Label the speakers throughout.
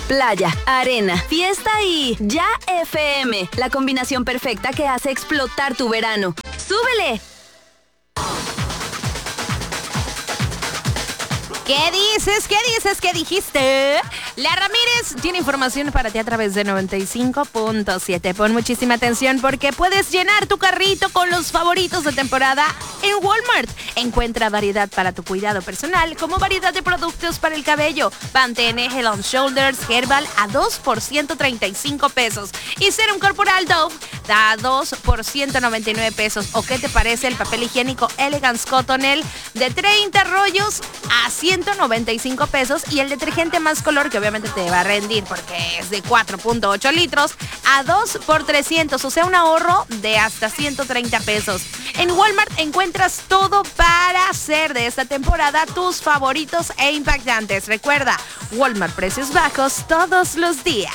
Speaker 1: playa, arena, fiesta y ya FM. La combinación perfecta que hace explotar tu verano. ¡Súbele!
Speaker 2: ¿Qué dices? ¿Qué dijiste? La Ramírez tiene información para ti a través de 95.7. Pon muchísima atención porque puedes llenar tu carrito con los favoritos de temporada en Walmart. Encuentra variedad para tu cuidado personal, como variedad de productos para el cabello. Pantene, Head & Shoulders, Herbal a 2 por 135 pesos. Y Serum Corporal Dove da 2 por 199 pesos. ¿O qué te parece el papel higiénico Elegance Cottonelle de 30 rollos a 195 pesos? Y el detergente Más Color, que obviamente te va a rendir porque es de 4.8 litros, a 2 por 300, o sea, un ahorro de hasta 130 pesos. En Walmart encuentras todo para hacer de esta temporada tus favoritos e impactantes. Recuerda, Walmart, precios bajos todos los días.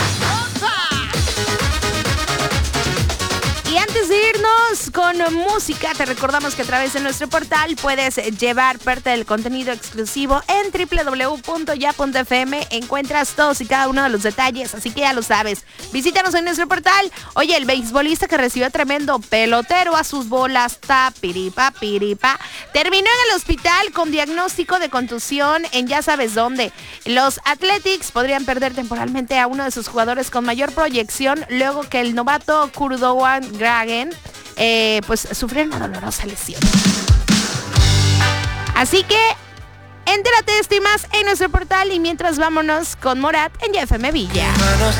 Speaker 2: Y antes de irnos con música, te recordamos que a través de nuestro portal puedes llevar parte del contenido exclusivo en www.ya.fm. Encuentras todos y cada uno de los detalles, así que ya lo sabes. Visítanos en nuestro portal. Oye, el beisbolista que recibió tremendo pelotero a sus bolas, piripa, terminó en el hospital con diagnóstico de contusión en ya sabes dónde. Los Athletics podrían perder temporalmente a uno de sus jugadores con mayor proyección luego que el novato Kurdogan Gragen pues sufrió una dolorosa lesión. Así que entérate de esto y más en nuestro portal. Y mientras, vámonos con Morat en YFM Villa.